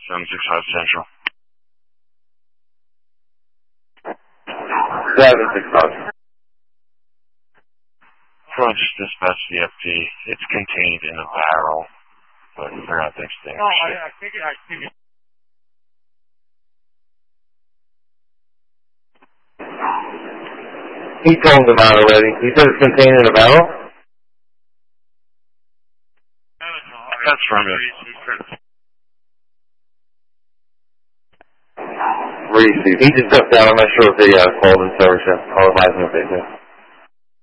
765 Central. 765. Well, just dispatch the FT. It's contained in a barrel, but they're not extinguished. No, I think it. He told them out already. He said it's contained in a barrel? That's from it. Reese. He just stepped down. I'm not sure if they called in service yet. I'll advise him if they do.